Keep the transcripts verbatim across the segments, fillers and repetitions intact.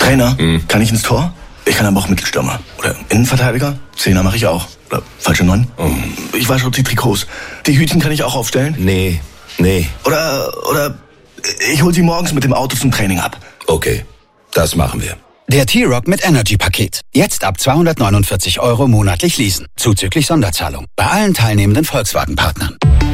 Trainer? Hm. Kann ich ins Tor? Ich kann aber auch Mittelstürmer. Oder Innenverteidiger? Zehner mache ich auch. Oder falsche Neun? Oh. Ich wasche auch die Trikots. Die Hütchen kann ich auch aufstellen? Nee, nee. Oder, oder ich hol sie morgens mit dem Auto zum Training ab. Okay, das machen wir. Der T-Rock mit Energy-Paket. Jetzt ab zweihundertneunundvierzig Euro monatlich leasen. Zuzüglich Sonderzahlung. Bei allen teilnehmenden Volkswagen-Partnern.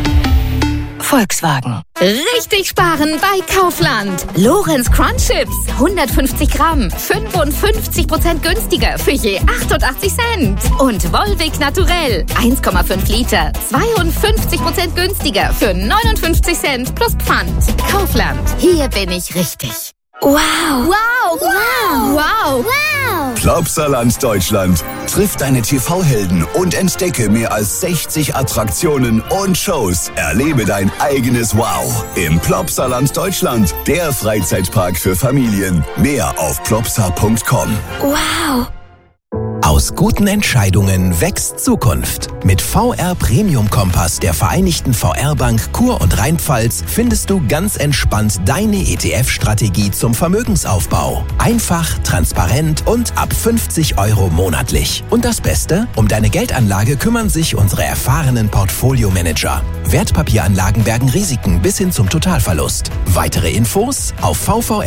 Volkswagen. Richtig sparen bei Kaufland. Lorenz Crunch Chips. hundertfünfzig Gramm. fünfundfünfzig Prozent günstiger für je achtundachtzig Cent. Und Volvic Naturell. eins Komma fünf Liter. zweiundfünfzig Prozent günstiger für neunundfünfzig Cent plus Pfand. Kaufland. Hier bin ich richtig. Wow. Wow. Wow. Wow. Wow. Plopsaland Deutschland. Triff deine T V-Helden und entdecke mehr als sechzig Attraktionen und Shows. Erlebe dein eigenes Wow im Plopsaland Deutschland. Der Freizeitpark für Familien. Mehr auf plopsa punkt com. Wow. Aus guten Entscheidungen wächst Zukunft. Mit V R Premium Kompass der Vereinigten V R Bank Kur- und Rheinpfalz findest du ganz entspannt deine E T F-Strategie zum Vermögensaufbau. Einfach, transparent und ab fünfzig Euro monatlich. Und das Beste? Um deine Geldanlage kümmern sich unsere erfahrenen Portfolio-Manager. Wertpapieranlagen bergen Risiken bis hin zum Totalverlust. Weitere Infos auf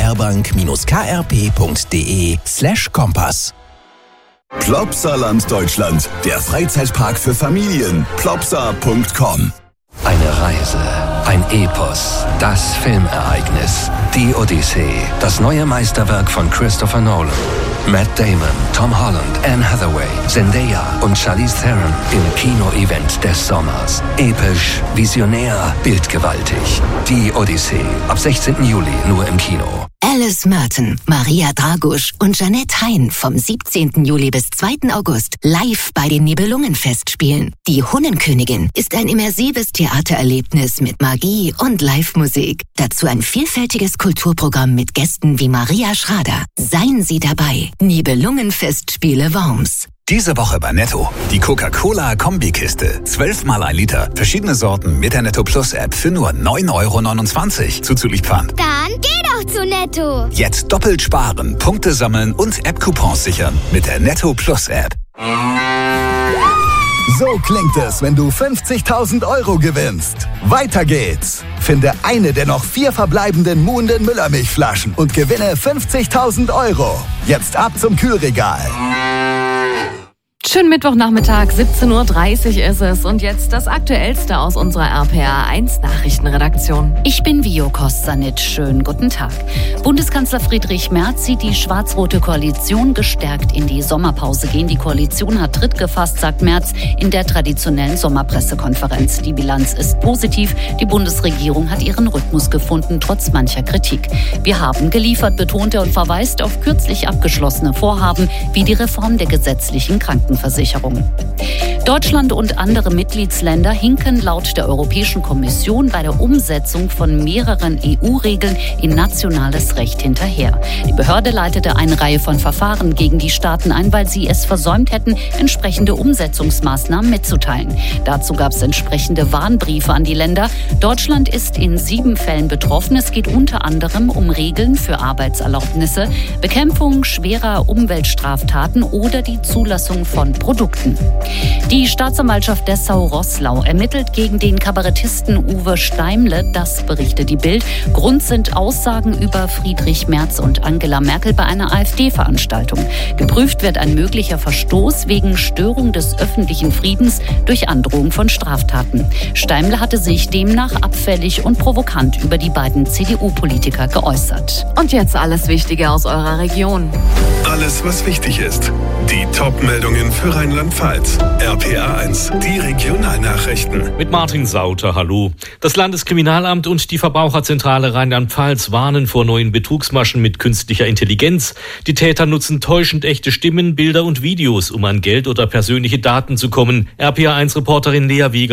vvrbank-krp.de slash Kompass. Plopsaland Deutschland, der Freizeitpark für Familien. plopsa punkt com. Eine Reise, ein Epos, das Filmereignis, die Odyssee, das neue Meisterwerk von Christopher Nolan. Matt Damon, Tom Holland, Anne Hathaway, Zendaya und Charlize Theron im Kino-Event des Sommers. Episch, visionär, bildgewaltig. Die Odyssee, ab sechzehnten Juli nur im Kino. Alice Merton, Maria Dragusch und Jeanette Hein vom siebzehnten Juli bis zweiten August live bei den Nibelungenfestspielen. Die Hunnenkönigin ist ein immersives Theatererlebnis mit Magie und Live-Musik. Dazu ein vielfältiges Kulturprogramm mit Gästen wie Maria Schrader. Seien Sie dabei. Nibelungenfestspiele Worms. Diese Woche bei Netto. Die Coca-Cola-Kombikiste. zwölf mal ein Liter. Verschiedene Sorten mit der Netto Plus App für nur neun Euro neunundzwanzig. Zuzüglich Pfand. Dann geh doch zu Netto. Jetzt doppelt sparen, Punkte sammeln und App-Coupons sichern mit der Netto Plus App. So klingt es, wenn du fünfzigtausend Euro gewinnst. Weiter geht's. Finde eine der noch vier verbleibenden Muhnden Müllermilchflaschen und gewinne fünfzigtausend Euro. Jetzt ab zum Kühlregal. Schönen Mittwochnachmittag, siebzehn Uhr dreißig ist es. Und jetzt das Aktuellste aus unserer R P R eins Nachrichtenredaktion. Ich bin Vio Kostanitsch. Schönen guten Tag. Bundeskanzler Friedrich Merz sieht die schwarz-rote Koalition gestärkt in die Sommerpause gehen. Die Koalition hat Tritt gefasst, sagt Merz in der traditionellen Sommerpressekonferenz. Die Bilanz ist positiv. Die Bundesregierung hat ihren Rhythmus gefunden, trotz mancher Kritik. Wir haben geliefert, betont er und verweist auf kürzlich abgeschlossene Vorhaben wie die Reform der gesetzlichen Krankenversicherung. Deutschland und andere Mitgliedsländer hinken laut der Europäischen Kommission bei der Umsetzung von mehreren E U-Regeln in nationales Recht hinterher. Die Behörde leitete eine Reihe von Verfahren gegen die Staaten ein, weil sie es versäumt hätten, entsprechende Umsetzungsmaßnahmen mitzuteilen. Dazu gab es entsprechende Warnbriefe an die Länder. Deutschland ist in sieben Fällen betroffen. Es geht unter anderem um Regeln für Arbeitserlaubnisse, Bekämpfung schwerer Umweltstraftaten oder die Zulassung von Produkten. Die Staatsanwaltschaft Dessau-Roßlau ermittelt gegen den Kabarettisten Uwe Steimle, das berichtet die Bild. Grund sind Aussagen über Friedrich Merz und Angela Merkel bei einer AfD-Veranstaltung. Geprüft wird ein möglicher Verstoß wegen Störung des öffentlichen Friedens durch Androhung von Straftaten. Steimle hatte sich demnach abfällig und provokant über die beiden C D U-Politiker geäußert. Und jetzt alles Wichtige aus eurer Region. Alles, was wichtig ist. Die Top-Meldungen für Rheinland-Pfalz. R P R eins, die Regionalnachrichten. Mit Martin Sauter, hallo. Das Landeskriminalamt und die Verbraucherzentrale Rheinland-Pfalz warnen vor neuen Betrugsmaschen mit künstlicher Intelligenz. Die Täter nutzen täuschend echte Stimmen, Bilder und Videos, um an Geld oder persönliche Daten zu kommen. R P R eins Reporterin Lea Wegerle.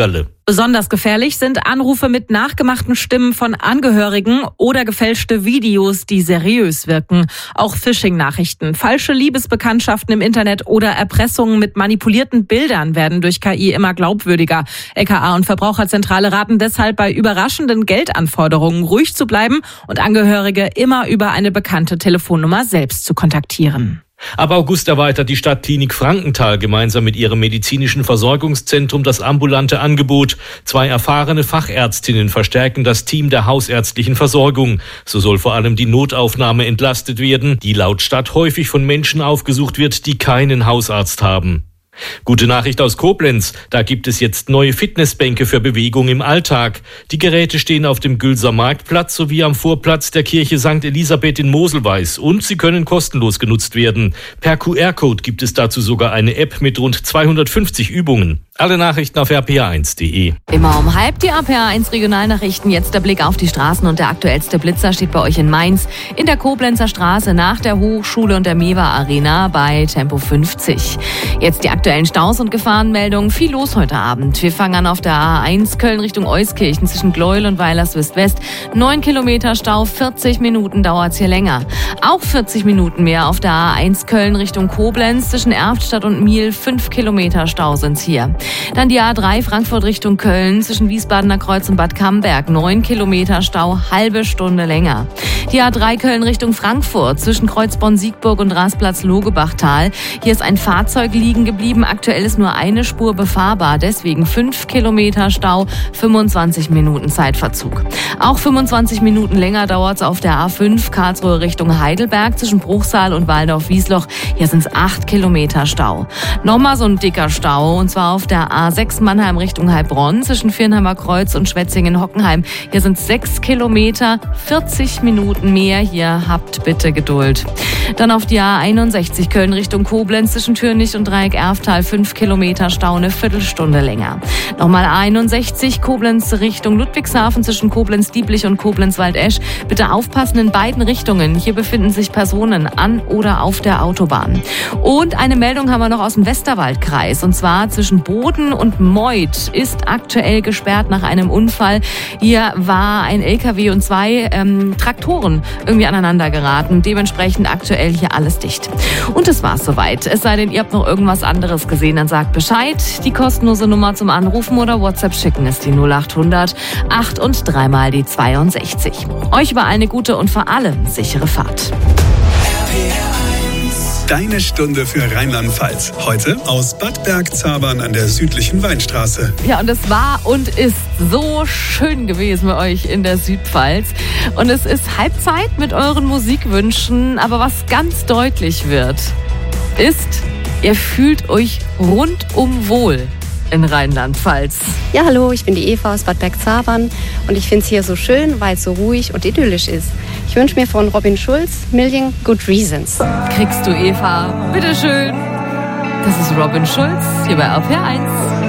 Besonders gefährlich sind Anrufe mit nachgemachten Stimmen von Angehörigen oder gefälschte Videos, die seriös wirken. Auch Phishing-Nachrichten, falsche Liebesbekanntschaften im Internet oder Erpressungen mit manipulierten Bildern werden durch K I immer glaubwürdiger. L K A und Verbraucherzentrale raten deshalb, bei überraschenden Geldanforderungen ruhig zu bleiben und Angehörige immer über eine bekannte Telefonnummer selbst zu kontaktieren. Ab August erweitert die Stadtklinik Frankenthal gemeinsam mit ihrem medizinischen Versorgungszentrum das ambulante Angebot. Zwei erfahrene Fachärztinnen verstärken das Team der hausärztlichen Versorgung. So soll vor allem die Notaufnahme entlastet werden, die laut Stadt häufig von Menschen aufgesucht wird, die keinen Hausarzt haben. Gute Nachricht aus Koblenz, da gibt es jetzt neue Fitnessbänke für Bewegung im Alltag. Die Geräte stehen auf dem Gülser Marktplatz sowie am Vorplatz der Kirche Sankt Elisabeth in Moselweiß und sie können kostenlos genutzt werden. Per Q R-Code gibt es dazu sogar eine App mit rund zweihundertfünfzig Übungen. Alle Nachrichten auf r p r eins punkt d e. Immer um halb die R P R eins Regionalnachrichten. Jetzt der Blick auf die Straßen und der aktuellste Blitzer steht bei euch in Mainz. In der Koblenzer Straße nach der Hochschule und der Mewa Arena bei Tempo fünfzig. Jetzt die aktuellen Staus und Gefahrenmeldungen. Viel los heute Abend. Wir fangen an auf der A eins Köln Richtung Euskirchen zwischen Gleuel und Weilerswist-West. Neun Kilometer Stau, vierzig Minuten dauert's hier länger. Auch vierzig Minuten mehr auf der A eins Köln Richtung Koblenz zwischen Erftstadt und Miel. Fünf Kilometer Stau sind's hier. Dann die A drei Frankfurt Richtung Köln zwischen Wiesbadener Kreuz und Bad Camberg. Neun Kilometer Stau, halbe Stunde länger. Die A drei Köln Richtung Frankfurt zwischen Kreuzborn-Siegburg und Rastplatz-Logebachtal. Hier ist ein Fahrzeug liegen geblieben. Aktuell ist nur eine Spur befahrbar. Deswegen fünf Kilometer Stau, fünfundzwanzig Minuten Zeitverzug. Auch fünfundzwanzig Minuten länger dauert es auf der A fünf Karlsruhe Richtung Heidelberg zwischen Bruchsal und Waldorf-Wiesloch. Hier sind es acht Kilometer Stau. Nochmal so ein dicker Stau und zwar auf der A sechs Mannheim Richtung Heilbronn zwischen Viernheimer Kreuz und Schwetzingen-Hockenheim. Hier sind es sechs Kilometer, vierzig Minuten mehr. Hier habt bitte Geduld. Dann auf die A einundsechzig Köln Richtung Koblenz zwischen Türnich und Dreieck-Erftal. fünf Kilometer Stau, eine Viertelstunde länger. Nochmal A einundsechzig Koblenz Richtung Ludwigshafen zwischen Koblenz-Dieblich und Koblenz-Waldesch. Bitte aufpassen in beiden Richtungen. Hier befinden sich Personen an oder auf der Autobahn. Und eine Meldung haben wir noch aus dem Westerwaldkreis. Und zwar zwischen Boden und Meuth ist aktuell gesperrt nach einem Unfall. Hier war ein L K W und zwei ähm, Traktoren irgendwie aneinander geraten. Dementsprechend aktuell hier alles dicht. Und das war's soweit. Es sei denn, ihr habt noch irgendwas anderes gesehen, dann sagt Bescheid. Die kostenlose Nummer zum Anrufen oder WhatsApp schicken ist die null acht hundert acht und dreimal die zweiundsechzig. Euch überall eine gute und vor allem sichere Fahrt. Deine Stunde für Rheinland-Pfalz. Heute aus Bad Bergzabern an der südlichen Weinstraße. Ja, und es war und ist so schön gewesen bei euch in der Südpfalz. Und es ist Halbzeit mit euren Musikwünschen. Aber was ganz deutlich wird, ist, ihr fühlt euch rundum wohl in Rheinland-Pfalz. Ja, hallo, ich bin die Eva aus Bad Bergzabern und ich finde es hier so schön, weil es so ruhig und idyllisch ist. Ich wünsche mir von Robin Schulz Million Good Reasons. Kriegst du, Eva. Bitteschön. Das ist Robin Schulz hier bei R P R eins.